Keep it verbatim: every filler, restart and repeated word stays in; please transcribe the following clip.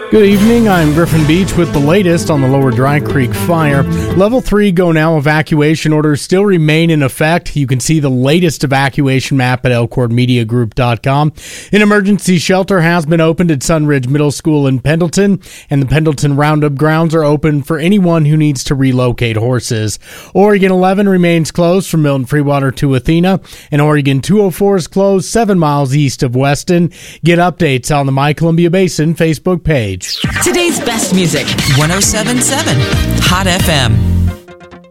Good evening, I'm Griffin Beach with the latest on the Lower Dry Creek fire. Level three go now evacuation orders still remain in effect. You can see the latest evacuation map at elkhorn media group dot com. An emergency shelter has been opened at Sunridge Middle School in Pendleton, and the Pendleton Roundup grounds are open for anyone who needs to relocate horses. Oregon eleven remains closed from Milton Freewater to Athena, and Oregon two oh four is closed seven miles east of Weston. Get updates on the My Columbia Basin Facebook page. Today's best music, one oh seven point seven Hot F M.